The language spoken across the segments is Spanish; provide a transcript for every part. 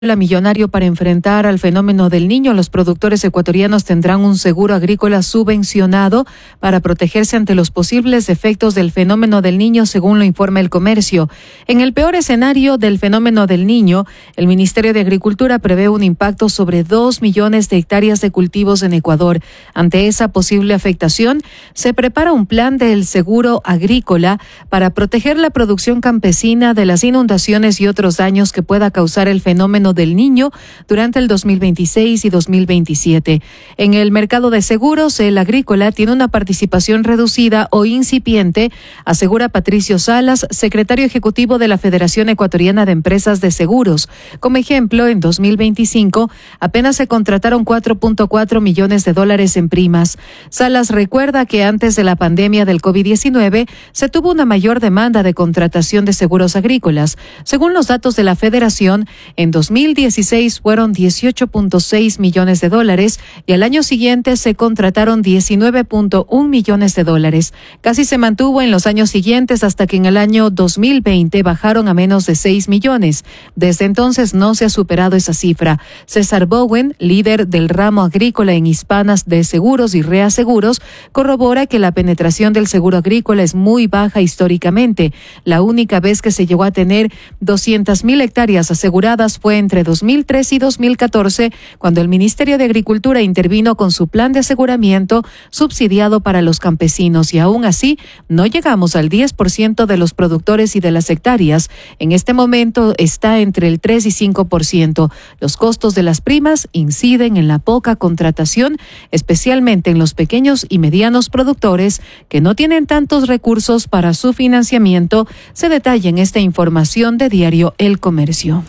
Millonario para enfrentar al fenómeno del Niño. Los productores ecuatorianos tendrán un seguro agrícola subvencionado para protegerse ante los posibles efectos del fenómeno del Niño, según lo informa El Comercio. En el peor escenario del fenómeno del Niño, el Ministerio de Agricultura prevé un impacto sobre 2 millones de hectáreas de cultivos en Ecuador. Ante esa posible afectación, se prepara un plan del seguro agrícola para proteger la producción campesina de las inundaciones y otros daños que pueda causar el fenómeno del Niño durante el 2026 y 2027. En el mercado de seguros, el agrícola tiene una participación reducida o incipiente, asegura Patricio Salas, secretario ejecutivo de la Federación Ecuatoriana de Empresas de Seguros. Como ejemplo, en 2025 apenas se contrataron $4.4 millones en primas. Salas recuerda que antes de la pandemia del COVID-19 se tuvo una mayor demanda de contratación de seguros agrícolas. Según los datos de la Federación, en 2016 fueron $18.6 millones y al año siguiente se contrataron $19.1 millones. Casi se mantuvo en los años siguientes hasta que en el año 2020 bajaron a menos de 6 millones. Desde entonces no se ha superado esa cifra. César Bowen, líder del ramo agrícola en Hispanas de Seguros y Reaseguros, corrobora que la penetración del seguro agrícola es muy baja históricamente. La única vez que se llegó a tener 200.000 hectáreas aseguradas fue entre 2003 y 2014, cuando el Ministerio de Agricultura intervino con su plan de aseguramiento subsidiado para los campesinos, y aún así no llegamos al 10% de los productores y de las hectáreas. En este momento está entre el 3 y 5%. Los costos de las primas inciden en la poca contratación, especialmente en los pequeños y medianos productores que no tienen tantos recursos para su financiamiento. Se detalla en esta información de Diario El Comercio.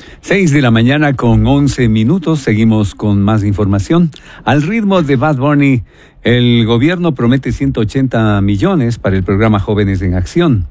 6:11 a.m. Seguimos con más información. Al ritmo de Bad Bunny, el gobierno promete 180 millones para el programa Jóvenes en Acción.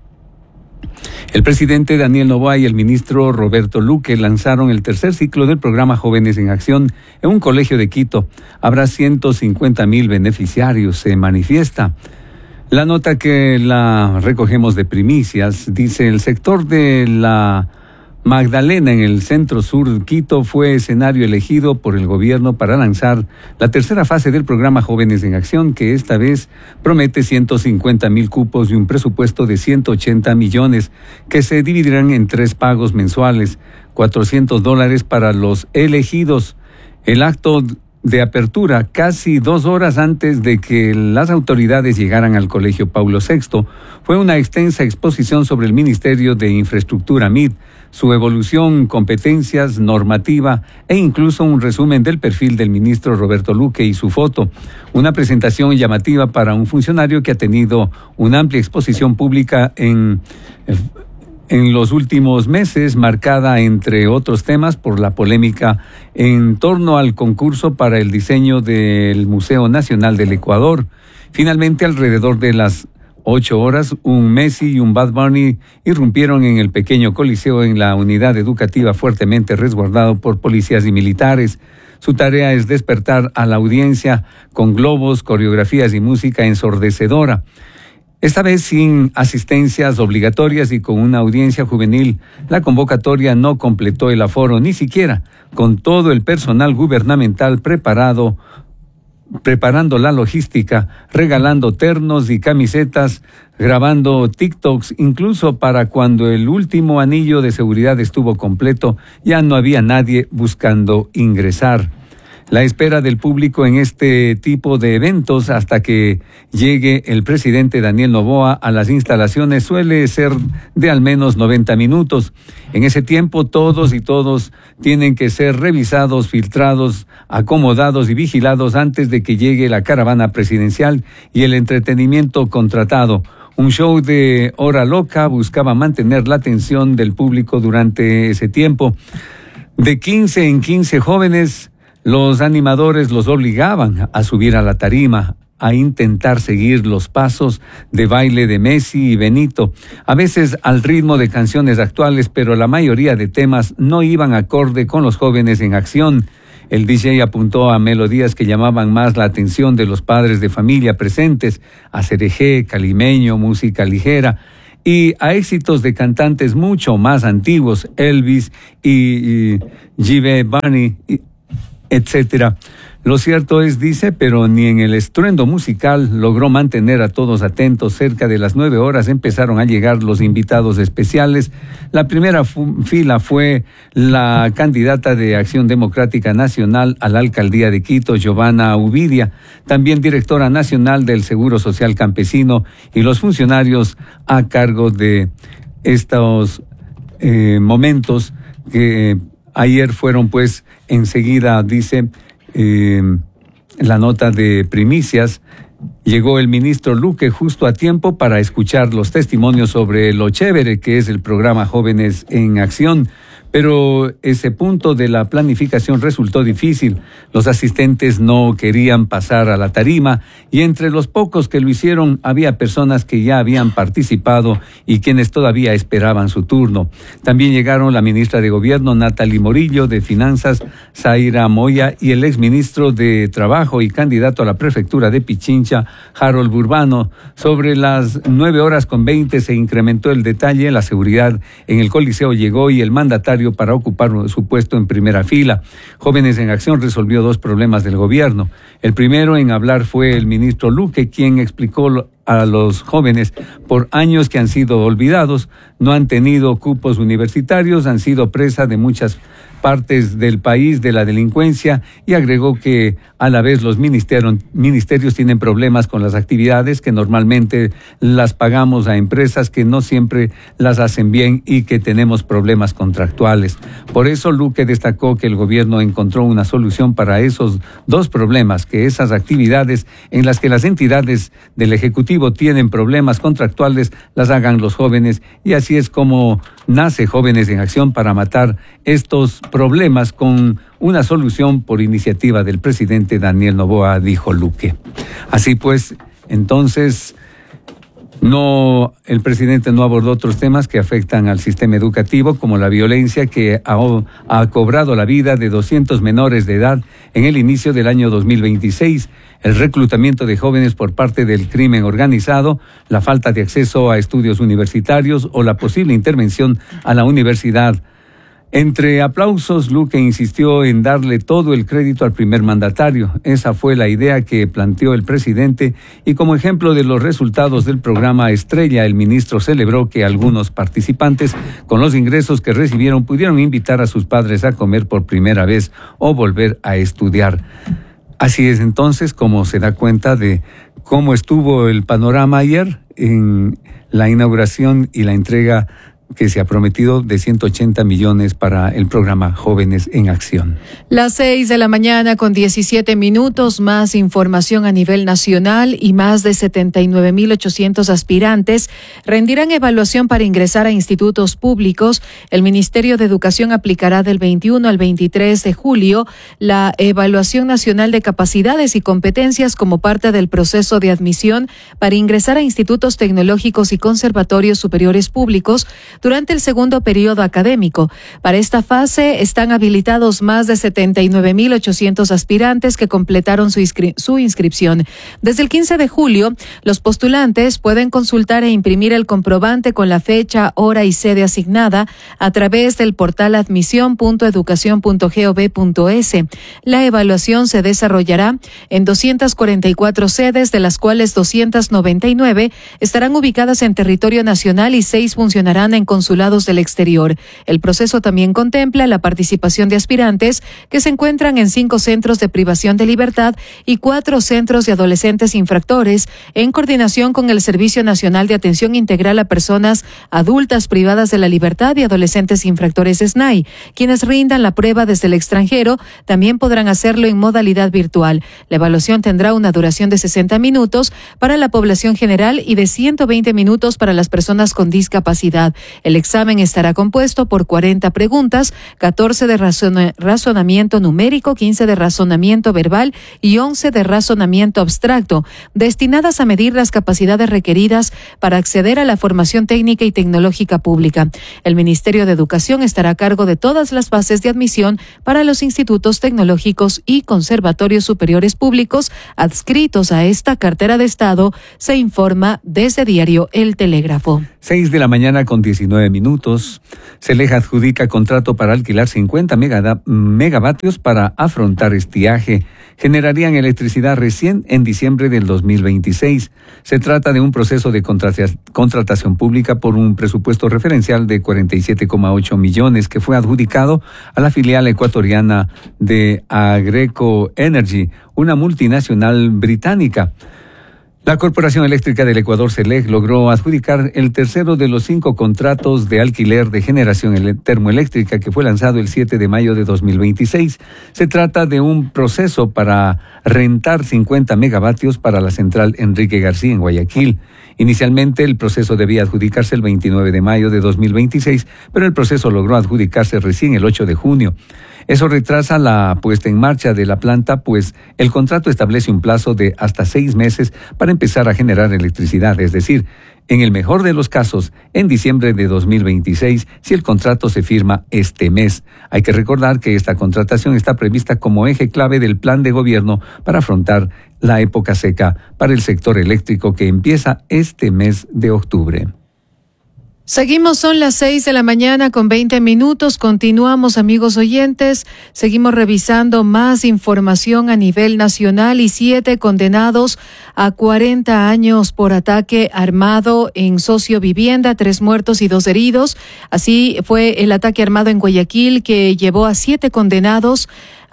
El presidente Daniel Noboa y el ministro Roberto Luque lanzaron el tercer ciclo del programa Jóvenes en Acción en un colegio de Quito. Habrá 150,000 beneficiarios, se manifiesta. La nota que la recogemos de primicias dice: el sector de la Magdalena en el centro sur de Quito fue escenario elegido por el gobierno para lanzar la tercera fase del programa Jóvenes en Acción, que esta vez promete 150,000 cupos y un presupuesto de 180 millones que se dividirán en 3 pagos mensuales, $400 para los elegidos. El acto de apertura, casi 2 horas antes de que las autoridades llegaran al Colegio Paulo VI, fue una extensa exposición sobre el Ministerio de Infraestructura MID, su evolución, competencias, normativa e incluso un resumen del perfil del ministro Roberto Luque y su foto. Una presentación llamativa para un funcionario que ha tenido una amplia exposición pública en los últimos meses, marcada, entre otros temas, por la polémica en torno al concurso para el diseño del Museo Nacional del Ecuador. Finalmente, alrededor de las 8 horas, un Messi y un Bad Bunny irrumpieron en el pequeño coliseo en la unidad educativa fuertemente resguardado por policías y militares. Su tarea es despertar a la audiencia con globos, coreografías y música ensordecedora. Esta vez sin asistencias obligatorias y con una audiencia juvenil. La convocatoria no completó el aforo, ni siquiera con todo el personal gubernamental preparando la logística, regalando ternos y camisetas, grabando TikToks. Incluso para cuando el último anillo de seguridad estuvo completo, ya no había nadie buscando ingresar. La espera del público en este tipo de eventos hasta que llegue el presidente Daniel Noboa a las instalaciones suele ser de al menos 90 minutos. En ese tiempo todos tienen que ser revisados, filtrados, acomodados y vigilados antes de que llegue la caravana presidencial y el entretenimiento contratado. Un show de hora loca buscaba mantener la atención del público durante ese tiempo. De 15 en 15 jóvenes, los animadores los obligaban a subir a la tarima, a intentar seguir los pasos de baile de Messi y Benito, a veces al ritmo de canciones actuales, pero la mayoría de temas no iban acorde con los jóvenes en acción. El DJ apuntó a melodías que llamaban más la atención de los padres de familia presentes: acerejé, calimeño, música ligera. y a éxitos de cantantes mucho más antiguos, Elvis y J.B. Barney, etcétera. Lo cierto es, dice, pero ni en el estruendo musical logró mantener a todos atentos. Cerca de las 9 horas empezaron a llegar los invitados especiales. La primera fila fue la candidata de Acción Democrática Nacional a la alcaldía de Quito, Giovanna Uvidia, también directora nacional del Seguro Social Campesino, y los funcionarios a cargo de estos momentos que ayer fueron, pues, enseguida, dice, la nota de primicias. Llegó el ministro Luque justo a tiempo para escuchar los testimonios sobre lo chévere que es el programa Jóvenes en Acción. Pero ese punto de la planificación resultó difícil. Los asistentes no querían pasar a la tarima y entre los pocos que lo hicieron había personas que ya habían participado y quienes todavía esperaban su turno. También llegaron la ministra de Gobierno, Natalie Morillo, de Finanzas, Zaira Moya, y el exministro de Trabajo y candidato a la prefectura de Pichincha, Harold Burbano. Sobre las 9:20 se incrementó el detalle. La seguridad en el Coliseo llegó y el mandatario para ocupar su puesto en primera fila. Jóvenes en Acción resolvió 2 problemas del gobierno. El primero en hablar fue el ministro Luque, quien explicó a los jóvenes por años que han sido olvidados, no han tenido cupos universitarios, han sido presa de muchas partes del país de la delincuencia, y agregó que a la vez los ministerios tienen problemas con las actividades que normalmente las pagamos a empresas que no siempre las hacen bien y que tenemos problemas contractuales. Por eso Luque destacó que el gobierno encontró una solución para esos 2 problemas, que esas actividades en las que las entidades del Ejecutivo tienen problemas contractuales las hagan los jóvenes, y así es como nace Jóvenes en Acción, para matar estos problemas con una solución por iniciativa del presidente Daniel Noboa, dijo Luque. Así pues, entonces, el presidente no abordó otros temas que afectan al sistema educativo, como la violencia que ha cobrado la vida de 200 menores de edad en el inicio del año 2026, el reclutamiento de jóvenes por parte del crimen organizado, la falta de acceso a estudios universitarios o la posible intervención a la universidad. Entre aplausos, Luque insistió en darle todo el crédito al primer mandatario. Esa fue la idea que planteó el presidente, y como ejemplo de los resultados del programa Estrella, el ministro celebró que algunos participantes, con los ingresos que recibieron, pudieron invitar a sus padres a comer por primera vez o volver a estudiar. Así es entonces como se da cuenta de cómo estuvo el panorama ayer en la inauguración y la entrega que se ha prometido de 180 millones para el programa Jóvenes en Acción. Las 6:17 a.m, más información a nivel nacional, y más de 79.800 aspirantes rendirán evaluación para ingresar a institutos públicos. El Ministerio de Educación aplicará del 21 al 23 de julio la Evaluación Nacional de Capacidades y Competencias como parte del proceso de admisión para ingresar a institutos tecnológicos y conservatorios superiores públicos durante el segundo periodo académico. Para esta fase están habilitados más de 79.800 aspirantes que completaron su inscripción. Desde el 15 de julio, los postulantes pueden consultar e imprimir el comprobante con la fecha, hora y sede asignada a través del portal admisión.educación.gov.es. La evaluación se desarrollará en 244 sedes, de las cuales 299 estarán ubicadas en territorio nacional y 6 funcionarán en consulados del exterior. El proceso también contempla la participación de aspirantes que se encuentran en 5 centros de privación de libertad y 4 centros de adolescentes infractores, en coordinación con el Servicio Nacional de Atención Integral a Personas Adultas Privadas de la Libertad y Adolescentes Infractores SNAI. Quienes rindan la prueba desde el extranjero también podrán hacerlo en modalidad virtual. La evaluación tendrá una duración de 60 minutos para la población general y de 120 minutos para las personas con discapacidad. El examen estará compuesto por 40 preguntas, 14 de razonamiento numérico, 15 de razonamiento verbal y 11 de razonamiento abstracto, destinadas a medir las capacidades requeridas para acceder a la formación técnica y tecnológica pública. El Ministerio de Educación estará a cargo de todas las fases de admisión para los institutos tecnológicos y conservatorios superiores públicos adscritos a esta cartera de Estado, se informa desde Diario El Telégrafo. 6 de la mañana con 19 minutos. Seleja adjudica contrato para alquilar 50 megavatios para afrontar estiaje. Generarían electricidad recién en diciembre del 2026. Se trata de un proceso de contratación pública por un presupuesto referencial de 47,8 millones que fue adjudicado a la filial ecuatoriana de Agreco Energy, una multinacional británica. La Corporación Eléctrica del Ecuador, CELEC, logró adjudicar el tercero de los 5 contratos de alquiler de generación termoeléctrica que fue lanzado el 7 de mayo de 2026. Se trata de un proceso para rentar 50 megavatios para la central Enrique García en Guayaquil. Inicialmente el proceso debía adjudicarse el 29 de mayo de 2026, pero el proceso logró adjudicarse recién el 8 de junio. Eso retrasa la puesta en marcha de la planta, pues el contrato establece un plazo de hasta 6 meses para empezar a generar electricidad, es decir, en el mejor de los casos, en diciembre de 2026, si el contrato se firma este mes. Hay que recordar que esta contratación está prevista como eje clave del plan de gobierno para afrontar la época seca para el sector eléctrico que empieza este mes de octubre. Seguimos, son las 6 de la mañana con 20 minutos. Continuamos, amigos oyentes. Seguimos revisando más información a nivel nacional y 7 condenados a 40 años por ataque armado en sociovivienda, 3 muertos y 2 heridos. Así fue el ataque armado en Guayaquil que llevó a 7 condenas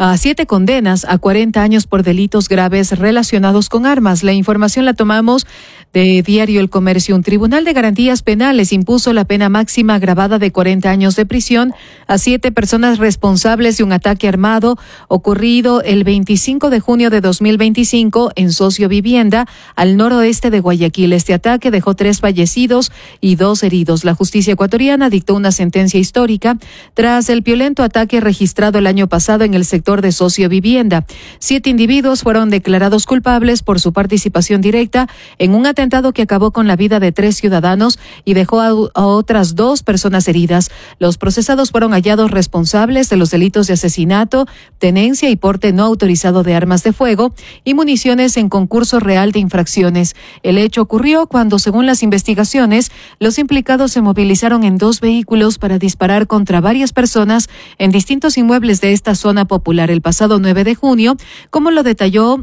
a 40 años por delitos graves relacionados con armas. La información la tomamos de Diario El Comercio. Un tribunal de garantías penales impuso la pena máxima agravada de 40 años de prisión a 7 personas responsables de un ataque armado ocurrido el 25 de junio de 2025 en sociovivienda al noroeste de Guayaquil. Este ataque dejó 3 fallecidos y 2 heridos. La justicia ecuatoriana dictó una sentencia histórica tras el violento ataque registrado el año pasado en el sector de sociovivienda. 7 individuos fueron declarados culpables por su participación directa en un atentado que acabó con la vida de 3 ciudadanos y dejó a otras 2 personas heridas. Los procesados fueron hallados responsables de los delitos de asesinato, tenencia y porte no autorizado de armas de fuego y municiones en concurso real de infracciones. El hecho ocurrió cuando, según las investigaciones, los implicados se movilizaron en 2 vehículos para disparar contra varias personas en distintos inmuebles de esta zona popular el pasado 9 de junio, como lo detalló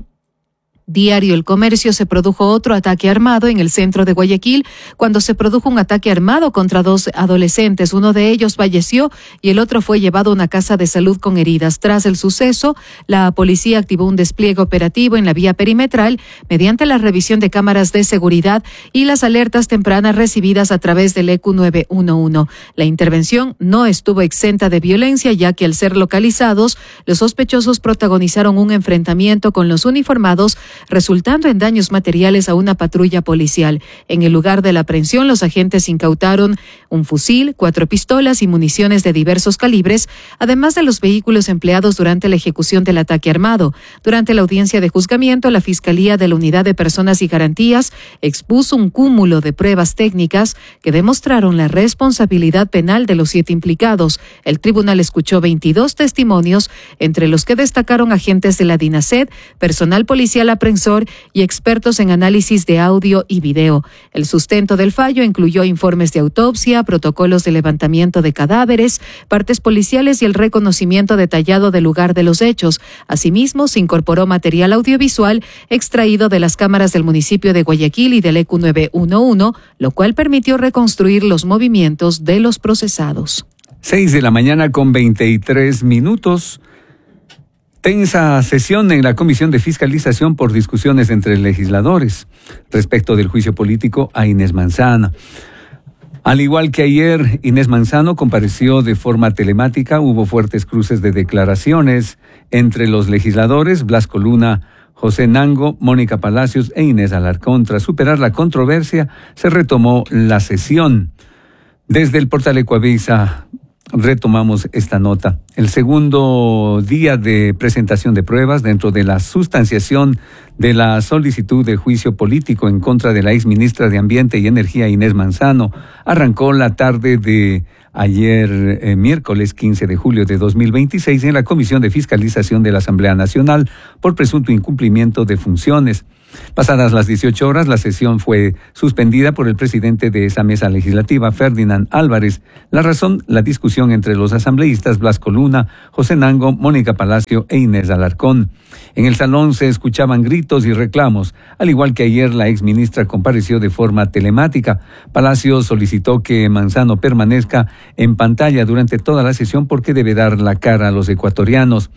Diario El Comercio. Se produjo otro ataque armado en el centro de Guayaquil cuando se produjo un ataque armado contra 2 adolescentes. Uno de ellos falleció y el otro fue llevado a una casa de salud con heridas. Tras el suceso, la policía activó un despliegue operativo en la vía perimetral mediante la revisión de cámaras de seguridad y las alertas tempranas recibidas a través del ECU 911. La intervención no estuvo exenta de violencia, ya que al ser localizados, los sospechosos protagonizaron un enfrentamiento con los uniformados, resultando en daños materiales a una patrulla policial. En el lugar de la aprehensión, los agentes incautaron un fusil, 4 pistolas y municiones de diversos calibres, además de los vehículos empleados durante la ejecución del ataque armado. Durante la audiencia de juzgamiento, la Fiscalía de la Unidad de Personas y Garantías expuso un cúmulo de pruebas técnicas que demostraron la responsabilidad penal de los 7 implicados. El tribunal escuchó 22 testimonios, entre los que destacaron agentes de la DINASED, personal policial aprensor y expertos en análisis de audio y video. El sustento del fallo incluyó informes de autopsia, protocolos de levantamiento de cadáveres, partes policiales y el reconocimiento detallado del lugar de los hechos. Asimismo, se incorporó material audiovisual extraído de las cámaras del municipio de Guayaquil y del ECU 911, lo cual permitió reconstruir los movimientos de los procesados. 6 de la mañana con 23 minutos. Tensa sesión en la Comisión de Fiscalización por discusiones entre legisladores respecto del juicio político a Inés Manzano. Al igual que ayer, Inés Manzano compareció de forma telemática. Hubo fuertes cruces de declaraciones entre los legisladores Blasco Luna, José Nango, Mónica Palacios e Inés Alarcón. Tras superar la controversia, se retomó la sesión. Desde el portal Ecuavisa retomamos esta nota. El segundo día de presentación de pruebas dentro de la sustanciación de la solicitud de juicio político en contra de la exministra de Ambiente y Energía Inés Manzano arrancó la tarde de ayer, miércoles 15 de julio de 2026, en la Comisión de Fiscalización de la Asamblea Nacional por presunto incumplimiento de funciones. Pasadas las 18 horas, la sesión fue suspendida por el presidente de esa mesa legislativa, Ferdinand Álvarez. La razón, la discusión entre los asambleístas Blasco Luna, José Nango, Mónica Palacio e Inés Alarcón. En el salón se escuchaban gritos y reclamos. Al igual que ayer, la exministra compareció de forma telemática. Palacio solicitó que Manzano permanezca en pantalla durante toda la sesión porque debe dar la cara a los ecuatorianos.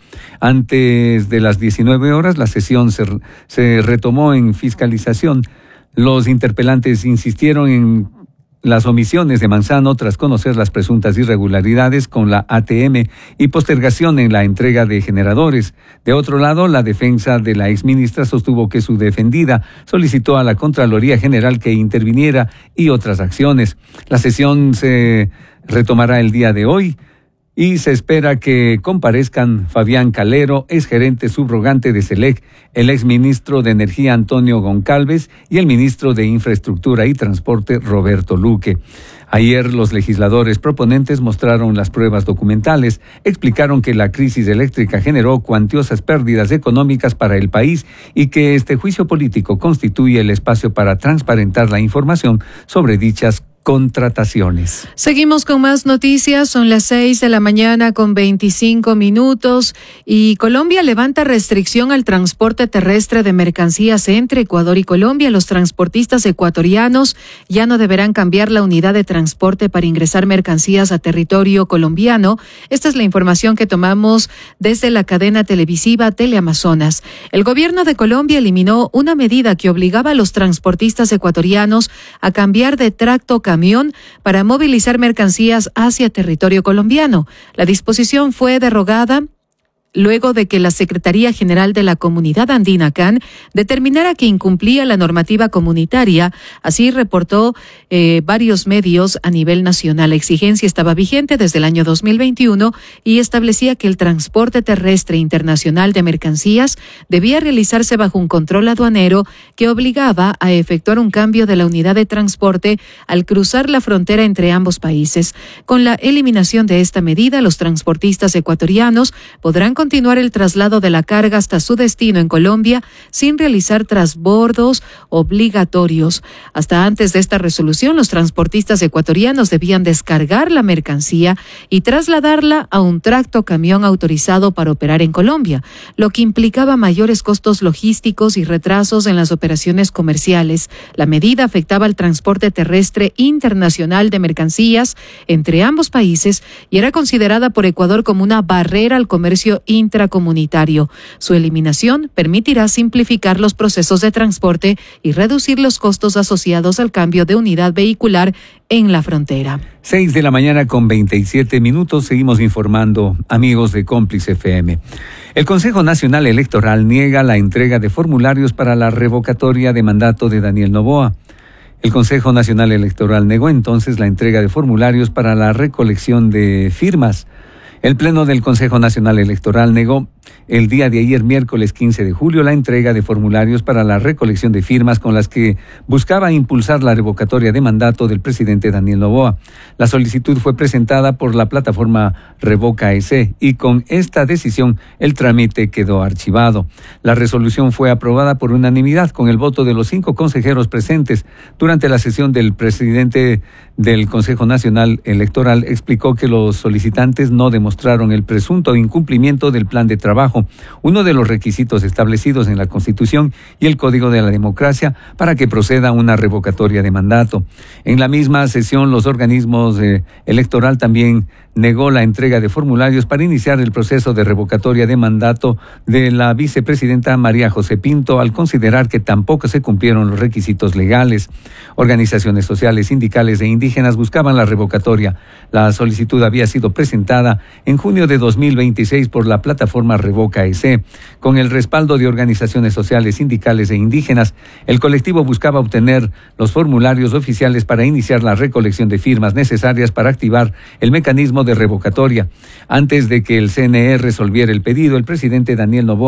Antes de las 19 horas, la sesión se retomó en fiscalización. Los interpelantes insistieron en las omisiones de Manzano tras conocer las presuntas irregularidades con la ATM y postergación en la entrega de generadores. De otro lado, la defensa de la exministra sostuvo que su defendida solicitó a la Contraloría General que interviniera y otras acciones. La sesión se retomará el día de hoy y se espera que comparezcan Fabián Calero, exgerente subrogante de SELEC, el exministro de Energía Antonio Goncalves y el ministro de Infraestructura y Transporte Roberto Luque. Ayer los legisladores proponentes mostraron las pruebas documentales, explicaron que la crisis eléctrica generó cuantiosas pérdidas económicas para el país y que este juicio político constituye el espacio para transparentar la información sobre dichas contrataciones. Seguimos con más noticias, son las 6 de la mañana con 25 minutos y Colombia levanta restricción al transporte terrestre de mercancías entre Ecuador y Colombia. Los transportistas ecuatorianos ya no deberán cambiar la unidad de transporte para ingresar mercancías a territorio colombiano. Esta es la información que tomamos desde la cadena televisiva Teleamazonas. El gobierno de Colombia eliminó una medida que obligaba a los transportistas ecuatorianos a cambiar de tracto camión para movilizar mercancías hacia territorio colombiano. La disposición fue derogada luego de que la Secretaría General de la Comunidad Andina CAN determinara que incumplía la normativa comunitaria. Así reportó varios medios a nivel nacional. La exigencia estaba vigente desde el año 2021 y establecía que el transporte terrestre internacional de mercancías debía realizarse bajo un control aduanero que obligaba a efectuar un cambio de la unidad de transporte al cruzar la frontera entre ambos países. Con la eliminación de esta medida, los transportistas ecuatorianos podrán continuar el traslado de la carga hasta su destino en Colombia sin realizar transbordos obligatorios. Hasta antes de esta resolución, los transportistas ecuatorianos debían descargar la mercancía y trasladarla a un tracto camión autorizado para operar en Colombia, lo que implicaba mayores costos logísticos y retrasos en las operaciones comerciales. La medida afectaba al transporte terrestre internacional de mercancías entre ambos países y era considerada por Ecuador como una barrera al comercio intracomunitario. Su eliminación permitirá simplificar los procesos de transporte y reducir los costos asociados al cambio de unidad vehicular en la frontera. 6 de la mañana con 27 minutos. Seguimos informando, amigos de Cómplice FM. El Consejo Nacional Electoral niega la entrega de formularios para la revocatoria de mandato de Daniel Noboa. El Consejo Nacional Electoral negó entonces la entrega de formularios para la recolección de firmas. El Pleno del Consejo Nacional Electoral negó el día de ayer, miércoles 15 de julio, la entrega de formularios para la recolección de firmas con las que buscaba impulsar la revocatoria de mandato del presidente Daniel Noboa. La solicitud fue presentada por la plataforma Revoca EC y con esta decisión el trámite quedó archivado. La resolución fue aprobada por unanimidad con el voto de los 5 consejeros presentes. Durante la sesión, del presidente del Consejo Nacional Electoral explicó que los solicitantes no demostraron el presunto incumplimiento del plan de trabajo, uno de los requisitos establecidos en la Constitución y el Código de la Democracia para que proceda una revocatoria de mandato. En la misma sesión, los organismos electoral también negó la entrega de formularios para iniciar el proceso de revocatoria de mandato de la vicepresidenta María José Pinto, al considerar que tampoco se cumplieron los requisitos legales. Organizaciones sociales, sindicales e indígenas buscaban la revocatoria. La solicitud había sido presentada en junio de 2026 por la plataforma Revoca EC. Con el respaldo de organizaciones sociales, sindicales e indígenas, el colectivo buscaba obtener los formularios oficiales para iniciar la recolección de firmas necesarias para activar el mecanismo de revocatoria. Antes de que el CNE resolviera el pedido, el presidente Daniel Noboa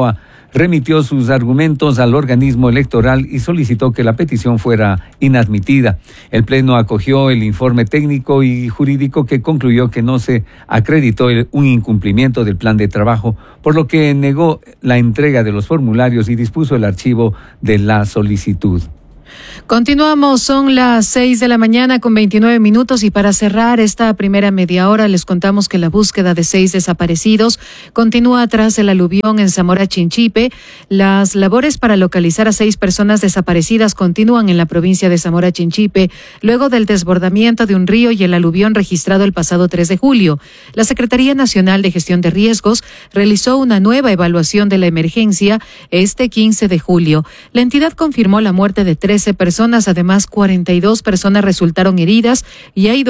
remitió sus argumentos al organismo electoral y solicitó que la petición fuera inadmitida. El Pleno acogió el informe técnico y jurídico que concluyó que no se acreditó un incumplimiento del plan de trabajo, por lo que negó la entrega de los formularios y dispuso el archivo de la solicitud. Continuamos, son las 6:29 a.m. y para cerrar esta primera media hora les contamos que la búsqueda de 6 desaparecidos continúa tras el aluvión en Zamora Chinchipe. Las labores para localizar a 6 personas desaparecidas continúan en la provincia de Zamora Chinchipe luego del desbordamiento de un río y el aluvión registrado el pasado 3 de julio. La Secretaría Nacional de Gestión de Riesgos realizó una nueva evaluación de la emergencia este 15 de julio. La entidad confirmó la muerte de 13 personas, además 42 personas resultaron heridas y hay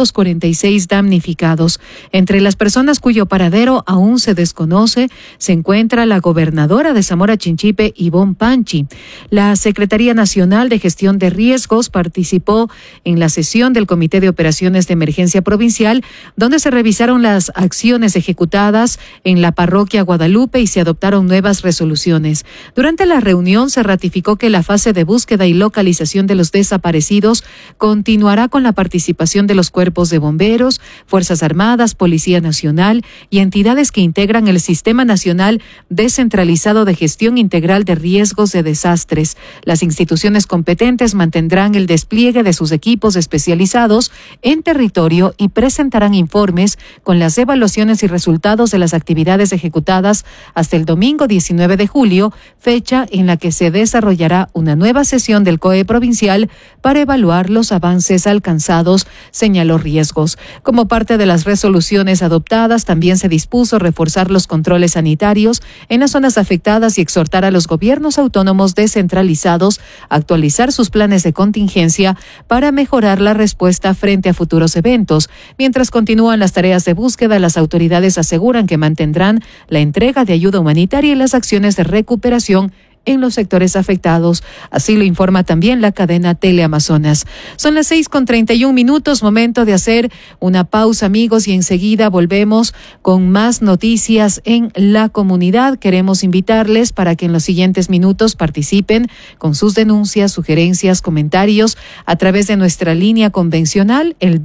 246 damnificados. Entre las personas cuyo paradero aún se desconoce se encuentra la gobernadora de Zamora Chinchipe, Ivonne Panchi. La Secretaría Nacional de Gestión de Riesgos participó en la sesión del Comité de Operaciones de Emergencia Provincial, donde se revisaron las acciones ejecutadas en la parroquia Guadalupe y se adoptaron nuevas resoluciones. Durante la reunión se ratificó que la fase de búsqueda y localización de los desaparecidos continuará con la participación de los cuerpos de bomberos, Fuerzas Armadas, Policía Nacional y entidades que integran el Sistema Nacional Descentralizado de Gestión Integral de Riesgos de Desastres. Las instituciones competentes mantendrán el despliegue de sus equipos especializados en territorio y presentarán informes con las evaluaciones y resultados de las actividades ejecutadas hasta el domingo 19 de julio, fecha en la que se desarrollará una nueva sesión del COE provincial para evaluar los avances alcanzados, señaló Riesgos. Como parte de las resoluciones adoptadas, también se dispuso reforzar los controles sanitarios en las zonas afectadas y exhortar a los gobiernos autónomos descentralizados a actualizar sus planes de contingencia para mejorar la respuesta frente a futuros eventos. Mientras continúan las tareas de búsqueda, las autoridades aseguran que mantendrán la entrega de ayuda humanitaria y las acciones de recuperación en los sectores afectados. Así lo informa también la cadena Teleamazonas. Son las 6:31, momento de hacer una pausa, amigos, y enseguida volvemos con más noticias en la comunidad. Queremos invitarles para que en los siguientes minutos participen con sus denuncias, sugerencias, comentarios a través de nuestra línea convencional, el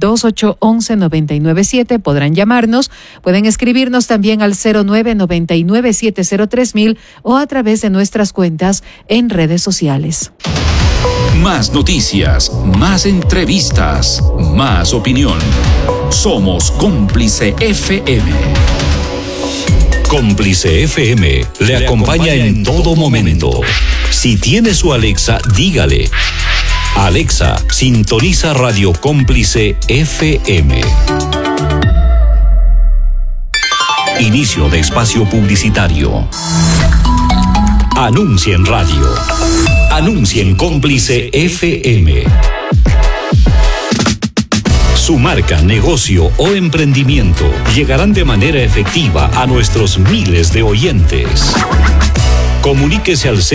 2811-997. Podrán llamarnos, pueden escribirnos también al 0999703000 o a través de nuestras cuentas en redes sociales. Más noticias, más entrevistas, más opinión. Somos Cómplice FM. Cómplice FM le acompaña en todo momento. Si tiene su Alexa, dígale: Alexa, sintoniza Radio Cómplice FM. Inicio de espacio publicitario. Anuncia en radio. Anuncia en Cómplice FM. Su marca, negocio o emprendimiento llegarán de manera efectiva a nuestros miles de oyentes. Comuníquese al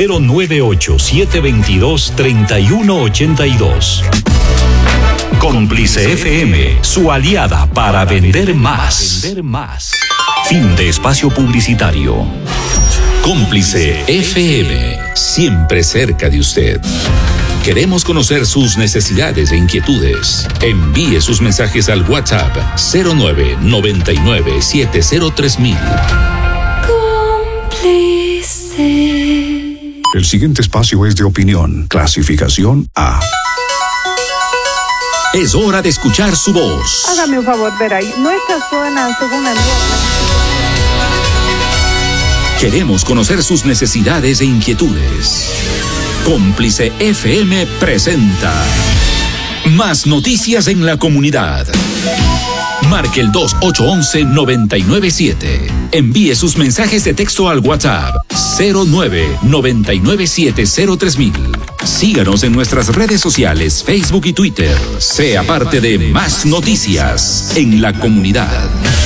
098-722-3182. Cómplice FM, su aliada para vender más. Fin de espacio publicitario. Cómplice FM, siempre cerca de usted. Queremos conocer sus necesidades e inquietudes. Envíe sus mensajes al WhatsApp 0999703000. Cómplice. El siguiente espacio es de opinión, clasificación A. Es hora de escuchar su voz. Hágame un favor, ver ahí. Nuestra zona, según el... Queremos conocer sus necesidades e inquietudes. Cómplice FM presenta Más noticias en la comunidad. Marque el 2811-997. Envíe sus mensajes de texto al WhatsApp 0999703000. Síganos en nuestras redes sociales, Facebook y Twitter. Sea parte de Más Noticias en la comunidad.